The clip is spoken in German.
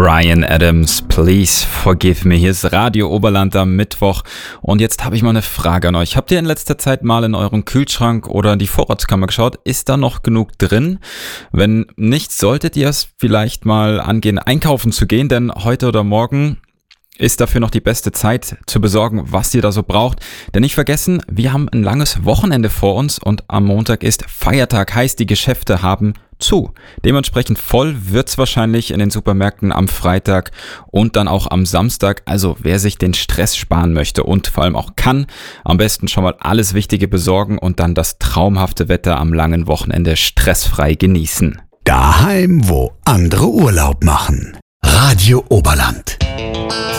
Bryan Adams, Please Forgive Me. Hier ist Radio Oberland am Mittwoch und jetzt habe ich mal eine Frage an euch. Habt ihr in letzter Zeit mal in euren Kühlschrank oder in die Vorratskammer geschaut? Ist da noch genug drin? Wenn nicht, solltet ihr es vielleicht mal angehen, einkaufen zu gehen, denn heute oder morgen ist dafür noch die beste Zeit zu besorgen, was ihr da so braucht. Denn nicht vergessen, wir haben ein langes Wochenende vor uns und am Montag ist Feiertag, heißt die Geschäfte haben zu. Dementsprechend voll wird's wahrscheinlich in den Supermärkten am Freitag und dann auch am Samstag. Also wer sich den Stress sparen möchte und vor allem auch kann, am besten schon mal alles Wichtige besorgen und dann das traumhafte Wetter am langen Wochenende stressfrei genießen. Daheim, wo andere Urlaub machen. Radio Oberland.